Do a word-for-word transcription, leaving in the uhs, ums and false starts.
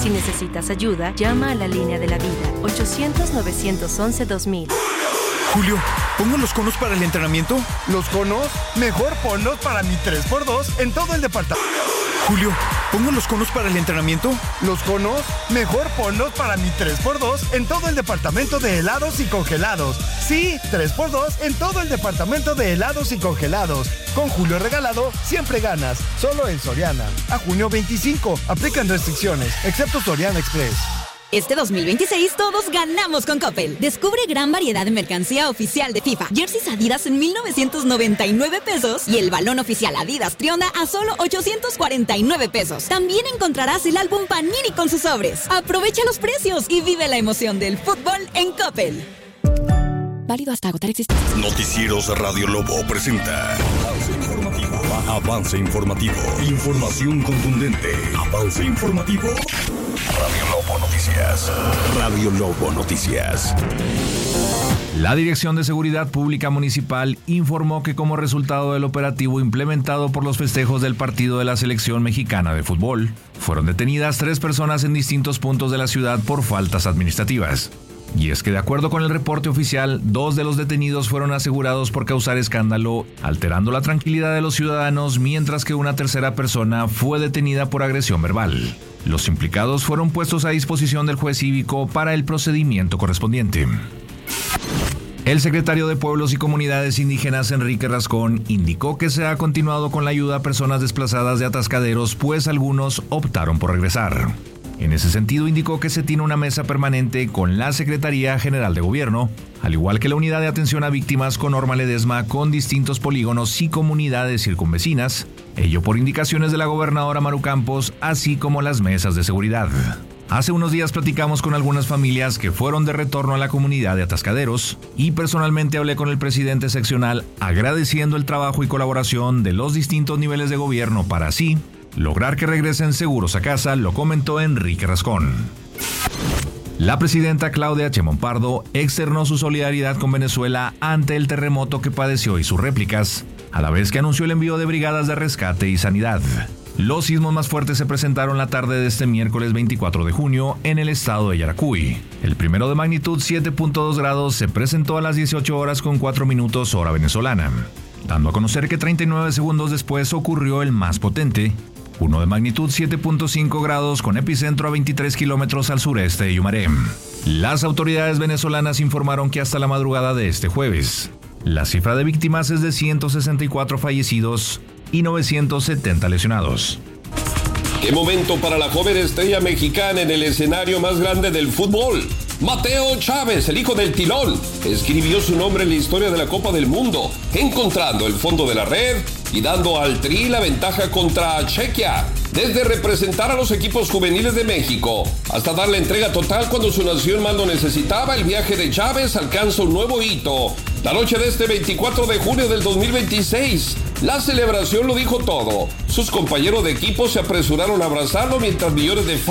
Si necesitas ayuda, llama a la línea de la vida, ochocientos, novecientos once, dos mil. Julio, ¿pongo los conos para el entrenamiento? ¿Los conos? Mejor ponlos para mi tres por dos en todo el departamento. Julio, ¿pongo los conos para el entrenamiento? ¿Los conos? Mejor ponlos para mi tres por dos en todo el departamento de helados y congelados. Sí, tres por dos en todo el departamento de helados y congelados. Con Julio regalado, siempre ganas. Solo en Soriana. A junio veinticinco. Aplican restricciones, excepto Soriana Express. Este dos mil veintiséis todos ganamos con Coppel. Descubre gran variedad de mercancía oficial de FIFA. Jerseys Adidas en mil novecientos noventa y nueve pesos y el balón oficial Adidas Trionda a solo ochocientos cuarenta y nueve pesos. También encontrarás el álbum Panini con sus sobres. Aprovecha los precios y vive la emoción del fútbol en Coppel. Válido hasta agotar existencias. Noticieros Radio Lobo presenta Avance Informativo. Avance Informativo. Información contundente. Avance Informativo. Radio Lobo Noticias. Radio Lobo Noticias. La Dirección de Seguridad Pública Municipal informó que como resultado del operativo implementado por los festejos del partido de la selección mexicana de fútbol, fueron detenidas tres personas en distintos puntos de la ciudad por faltas administrativas. Y es que de acuerdo con el reporte oficial, dos de los detenidos fueron asegurados por causar escándalo, alterando la tranquilidad de los ciudadanos, mientras que una tercera persona fue detenida por agresión verbal. Los implicados fueron puestos a disposición del juez cívico para el procedimiento correspondiente. El secretario de Pueblos y Comunidades Indígenas, Enrique Rascón, indicó que se ha continuado con la ayuda a personas desplazadas de atascaderos, pues algunos optaron por regresar. En ese sentido, indicó que se tiene una mesa permanente con la Secretaría General de Gobierno, al igual que la Unidad de Atención a Víctimas con Norma Ledesma, con distintos polígonos y comunidades circunvecinas, ello por indicaciones de la gobernadora Maru Campos, así como las mesas de seguridad. Hace unos días platicamos con algunas familias que fueron de retorno a la comunidad de Atascaderos y personalmente hablé con el presidente seccional agradeciendo el trabajo y colaboración de los distintos niveles de gobierno para así lograr que regresen seguros a casa, lo comentó Enrique Rascón. La presidenta Claudia Sheinbaum Pardo externó su solidaridad con Venezuela ante el terremoto que padeció y sus réplicas, a la vez que anunció el envío de brigadas de rescate y sanidad. Los sismos más fuertes se presentaron la tarde de este miércoles veinticuatro de junio en el estado de Yaracuy. El primero de magnitud siete punto dos grados se presentó a las dieciocho horas con cuatro minutos hora venezolana, dando a conocer que treinta y nueve segundos después ocurrió el más potente, uno de magnitud siete punto cinco grados con epicentro a veintitrés kilómetros al sureste de Yumaré. Las autoridades venezolanas informaron que hasta la madrugada de este jueves, la cifra de víctimas es de ciento sesenta y cuatro fallecidos y novecientos setenta lesionados. ¡Qué momento para la joven estrella mexicana en el escenario más grande del fútbol! Mateo Chávez, el hijo del Tilón, escribió su nombre en la historia de la Copa del Mundo, encontrando el fondo de la red y dando al Tri la ventaja contra Chequia. Desde representar a los equipos juveniles de México hasta dar la entrega total cuando su nación más lo necesitaba, el viaje de Chávez alcanza un nuevo hito. La noche de este veinticuatro de junio del dos mil veintiséis, la celebración lo dijo todo. Sus compañeros de equipo se apresuraron a abrazarlo mientras millones de fans